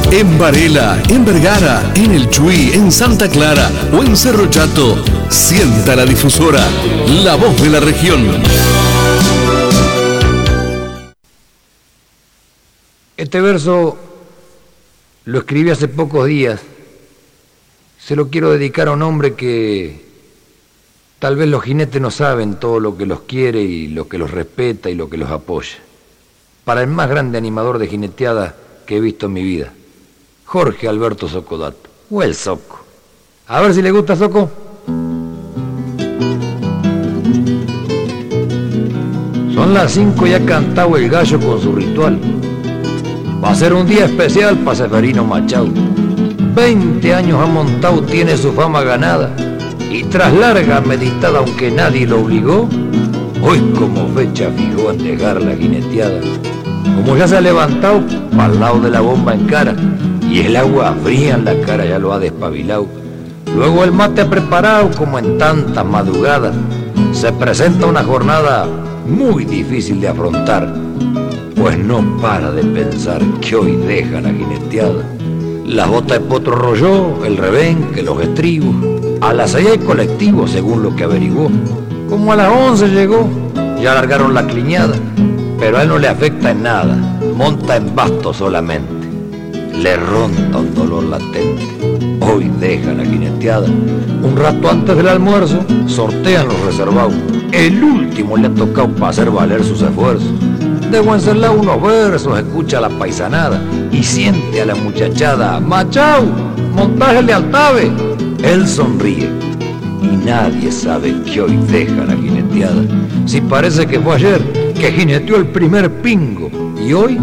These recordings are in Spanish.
En Varela, en Vergara, en El Chuy, en Santa Clara o en Cerro Chato, sienta la difusora, la voz de la región. Este verso lo escribí hace pocos días. Se lo quiero dedicar a un hombre que tal vez los jinetes no saben todo lo que los quiere y lo que los respeta y lo que los apoya. Para el más grande animador de jineteada que he visto en mi vida, Jorge Alberto Socodato, o el Soco. A ver si le gusta, Soco. Son las 5 y ha cantado el gallo con su ritual. Va a ser un día especial para Seferino Machado. 20 años ha montado, tiene su fama ganada. Y tras larga meditada, aunque nadie lo obligó, hoy como fecha fijó en dejar la jineteada. Como ya se ha levantado, pa'l lado de la bomba en cara, y el agua fría en la cara ya lo ha despabilado. Luego el mate preparado, como en tantas madrugadas, se presenta una jornada muy difícil de afrontar, pues no para de pensar que hoy deja la jineteada. Las botas de potro rolló, el rebenque, los estribos. A las 6 hay colectivo, según lo que averiguó. Como a las 11 llegó, ya largaron la cliñada, pero a él no le afecta en nada, monta en basto solamente. Le ronda un dolor latente, hoy deja la jineteada. Un rato antes del almuerzo, sortean los reservados. El último le ha tocado para hacer valer sus esfuerzos. De Wenceslao unos versos, escucha la paisanada y siente a la muchachada: Machao, montájele al tabe. Él sonríe y nadie sabe que hoy deja la jineteada. Si parece que fue ayer que jineteó el primer pingo y hoy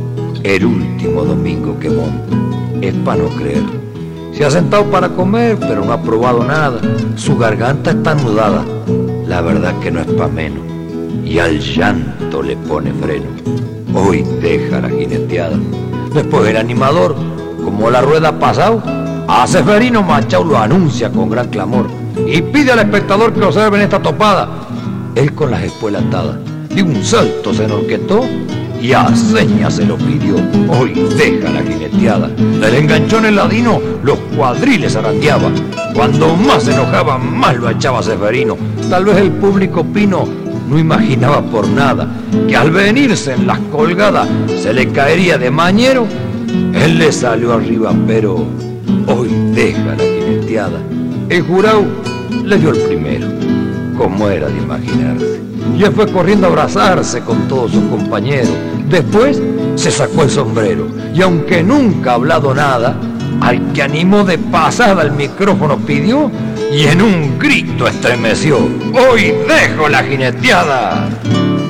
el último domingo que monta. Es pa' no creer. Se ha sentado para comer, pero no ha probado nada. Su garganta está anudada. La verdad que no es pa' menos. Y al llanto le pone freno. Hoy deja la jineteada. Después el animador, como la rueda ha pasado, a Seferino Machado lo anuncia con gran clamor y pide al espectador que observen esta topada. Él con las espuelas atadas, de un salto se enorquetó y a señas se lo pidió. Hoy deja la jineteada. Del enganchón el ladino los cuadriles zarandeaba. Cuando más se enojaba, más lo echaba Seferino. Tal vez el público pino no imaginaba por nada que al venirse en las colgadas se le caería de mañero. Él le salió arriba, pero hoy deja la jineteada. El jurado le dio el primero, como era de imaginarse. Y él fue corriendo a abrazarse con todos sus compañeros. Después se sacó el sombrero y aunque nunca ha hablado nada, al que animó de pasada el micrófono pidió y en un grito estremeció: hoy dejo la jineteada.